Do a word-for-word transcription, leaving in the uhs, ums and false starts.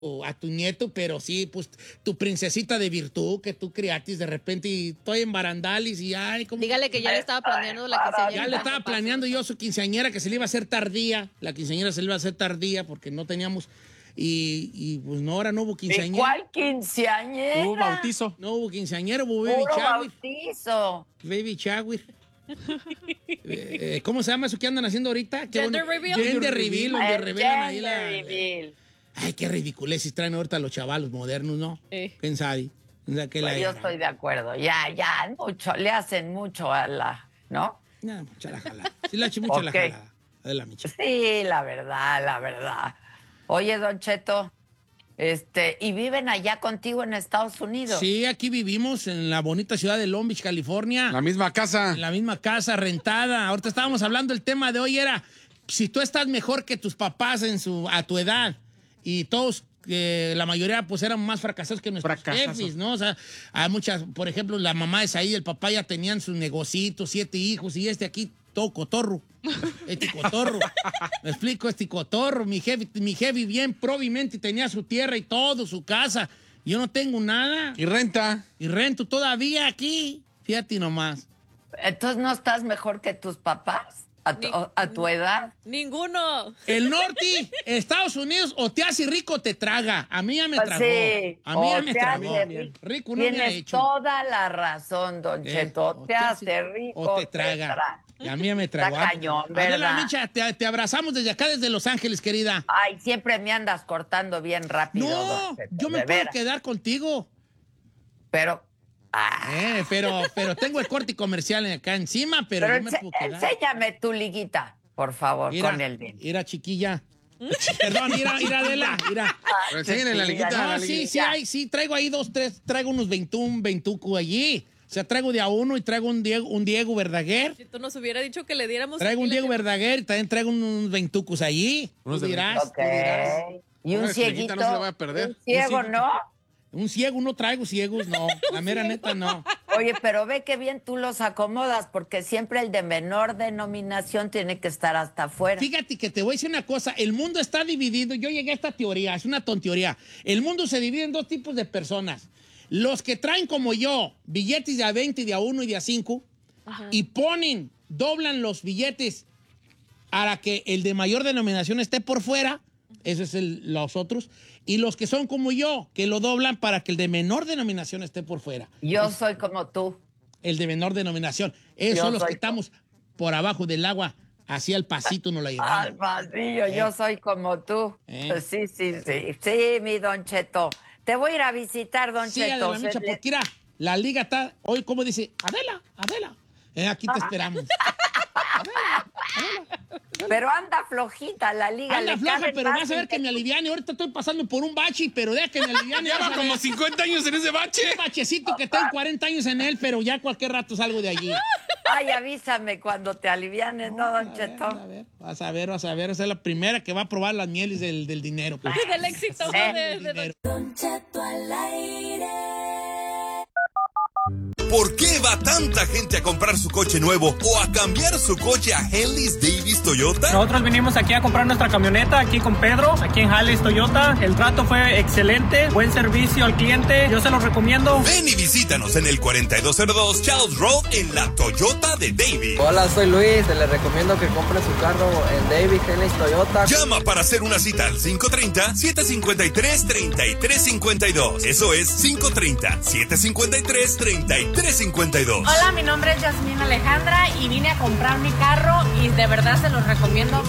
a tu nieto, pero sí, pues tu princesita de virtud que tú criatis de repente y estoy en barandalis y ay, como... Dígale que ya le estaba planeando la quinceañera. Ya le estaba planeando yo su quinceañera que se le iba a hacer tardía, la quinceañera se le iba a hacer tardía porque no teníamos, y, y pues no, ahora no hubo quinceañera. ¿Y cuál quinceañera? Hubo bautizo. No hubo quinceañera, hubo baby Puro shower. bautizo. Baby shower. eh, ¿Cómo se llama eso que andan haciendo ahorita? Qué Gender bueno. reveal. Gender reveal, donde El revelan ahí la... gender reveal. Ay, qué ridiculeces traen ahorita los chavalos modernos, ¿no? Eh. Pensadi. O sea, que Pues la yo estoy de acuerdo. Ya, ya, mucho. Le hacen mucho a la, ¿no? No, mucha la jalada. Sí le ha hecho mucha Ok. la jalada. Adela Micha. Sí, la verdad, la verdad. Oye, Don Cheto, este, ¿y viven allá contigo en Estados Unidos? Sí, aquí vivimos en la bonita ciudad de Long Beach, California. La misma casa. En la misma casa rentada. Ahorita estábamos hablando, el tema de hoy era si tú estás mejor que tus papás en su, a tu edad y todos, eh, la mayoría pues eran más fracasados que nuestros Fracasazo. jefes, ¿no? O sea, hay muchas, por ejemplo, la mamá es ahí, el papá ya tenían sus negocitos, siete hijos y este aquí todo cotorro. Este cotorro. Me explico, este cotorro. Mi jefe, mi jefe bien probablemente tenía su tierra y todo, su casa. Yo no tengo nada. Y renta. Y rento todavía aquí. Fíjate nomás. Entonces, ¿no estás mejor que tus papás a tu, Ni- a tu edad? Ninguno. El norte, Estados Unidos, o te hace rico o te traga. A mí ya me Pues tragó. sí, A mí ya o me te tragó. hace rico. Rico no me ha Tienes hecho. toda la razón, Don Eh, Cheto. o Te hace rico o te traga. tra- Y a mí ya me tragó. Está cañón, Adela ¿verdad? Micha, te, te abrazamos desde acá, desde Los Ángeles, querida. Ay, siempre me andas cortando bien rápido, No, Don Cheto, yo me de puedo veras. quedar contigo. Pero, ah, Eh, pero, pero tengo el corte comercial acá encima, pero, pero yo me ense- puedo quedar. enséñame tu liguita, por favor, Mira, con el bien. mira, chiquilla. Perdón, mira, mira, Adela, mira. Pero enséñale la liguita. No, la No, sí, liguita. sí, hay, sí, traigo ahí dos, tres, traigo unos veintiún, veintuco allí. O sea, traigo de a uno y traigo un Diego, un Diego Verdaguer. Si tú nos hubiera dicho que le diéramos... Traigo un aquí, Diego le- Verdaguer y también traigo unos veintucos allí. Unos Tú de dirás, Ok. tú dirás. Y un Una estrellita cieguito. no se la voy a perder. Un ciego, Un ciego. ¿no? Un ciego no traigo ciegos, no. La mera neta, no. Oye, pero ve que bien tú los acomodas, porque siempre el de menor denominación tiene que estar hasta afuera. Fíjate que te voy a decir una cosa. El mundo está dividido. Yo llegué a esta teoría, es una tonteoría. El mundo se divide en dos tipos de personas. Los que traen como yo billetes de a veinte, de a uno y de a cinco y ponen, doblan los billetes para que el de mayor denominación esté por fuera. Eso es el- los otros. Y los que son como yo, que lo doblan para que el de menor denominación esté por fuera. Yo soy como tú. El de menor denominación. Esos Yo son los soy que estamos por abajo del agua. Hacia el pasito nos la llevamos. Al vacío, yo soy como tú. Eh. Pues sí, sí, sí. Sí, mi Don Cheto. Te voy a ir a visitar, Don Sí, Cheto. Adela Micha, Se le- porque mira, la liga está hoy, como dice, Adela, Adela. Eh, aquí te esperamos. Pero anda flojita la liga. Anda le floja, caben pero más vas a ver que me inte- aliviane. Ahorita estoy pasando por un bache, pero deja que me aliviane. vas a Lleva ver. como cincuenta años en ese bache. Un bachecito que tengo cuarenta años en él, pero ya cualquier rato salgo de allí. Ay, avísame cuando te alivianes, ¿no, Don A ver, Cheto? a ver, vas a ver, vas a ver. Esa es la primera que va a probar las mieles del, del dinero. pues. Del éxito, ¿no? Eh. de, Del de- dinero. Don Cheto al aire. ¿Por qué va tanta gente a comprar su coche nuevo o a cambiar su coche a Henley's Davis Toyota? Nosotros vinimos aquí a comprar nuestra camioneta, aquí con Pedro, aquí en Hallis Toyota. El trato fue excelente, buen servicio al cliente, yo se lo recomiendo. Ven y visítanos en el cuarenta y dos cero dos Charles Road en la Toyota de Davis. Hola, soy Luis. Les recomiendo que compre su carro en David Henley Toyota. Llama para hacer una cita al cinco tres cero, siete cinco tres, tres tres cinco dos. Eso es cinco tres cero, siete cinco tres, tres tres cinco dos. Hola, mi nombre es Yasmín Alejandra y vine a comprar mi carro y de verdad se los recomiendo.